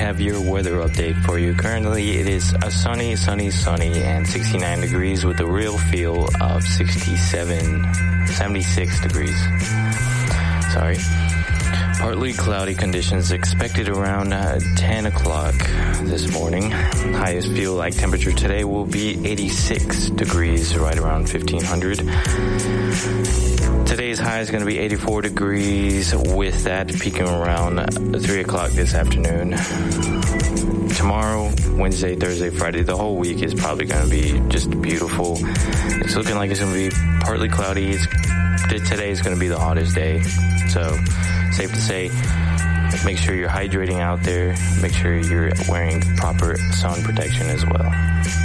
have your weather update for you. Currently, it is a sunny, and 69 degrees with a real feel of 76 degrees. Sorry. Partly cloudy conditions expected around 10 o'clock this morning. Highest feel-like temperature today will be 86 degrees, right around 1500. Today's high is going to be 84 degrees, with that peaking around 3 o'clock this afternoon. Tomorrow, Wednesday, Thursday, Friday, the whole week is probably going to be just beautiful. It's looking like it's going to be partly cloudy. Today is going to be the hottest day. So, safe to say, make sure you're hydrating out there. Make sure you're wearing proper sun protection as well.